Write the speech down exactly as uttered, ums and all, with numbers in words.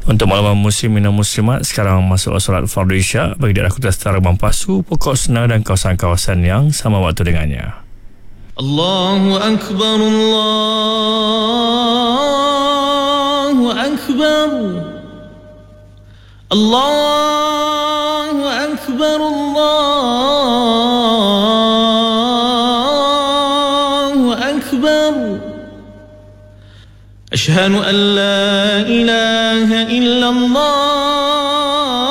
Untuk makluman muslimin dan muslimat, sekarang masuk solat fardu isyak bagi daerah Kota Setara, Mampasu, Pokok Senang dan kawasan-kawasan yang sama waktu dengannya. Allahu Akbar, Allahu Akbar, Allahu Akbar, Allahu Akbar. Ashhadu an la ilaha illallah